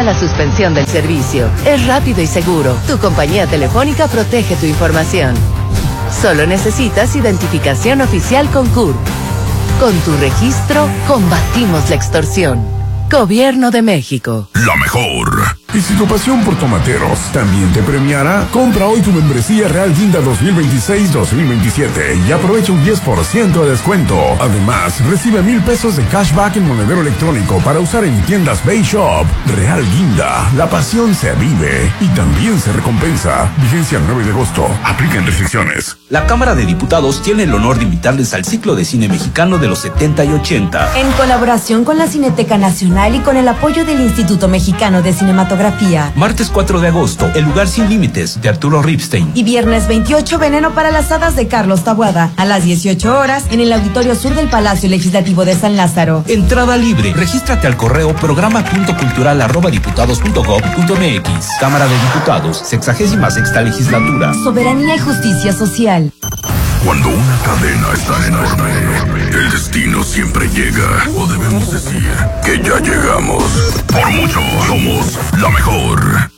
la suspensión del servicio. Es rápido y seguro. Tu compañía telefónica protege tu información. Solo necesitas identificación oficial con CURP. Con tu registro, combatimos la extorsión. Gobierno de México. La mejor. Y si tu pasión por tomateros también te premiara, compra hoy tu membresía Real Guinda 2026-2027 y aprovecha un 10% de descuento. Además, recibe 1,000 pesos de cashback en monedero electrónico para usar en tiendas Bay Shop. Real Guinda, la pasión se vive y también se recompensa. Vigencia el 9 de agosto. Aplican restricciones. La Cámara de Diputados tiene el honor de invitarles al ciclo de cine mexicano de los 70 y 80. En colaboración con la Cineteca Nacional y con el apoyo del Instituto Mexicano de Cinematografía. Martes 4 de agosto, El lugar sin límites, de Arturo Ripstein. Y viernes 28, Veneno para las hadas, de Carlos Taboada, a las 18 horas, en el Auditorio Sur del Palacio Legislativo de San Lázaro. Entrada libre. Regístrate al correo programa.cultural@diputados.gov.mx. Cámara de Diputados, 66ª Legislatura. Soberanía y justicia social. Cuando una cadena está enorme, el destino siempre llega. O debemos decir que ya llegamos. Por mucho, somos la mejor.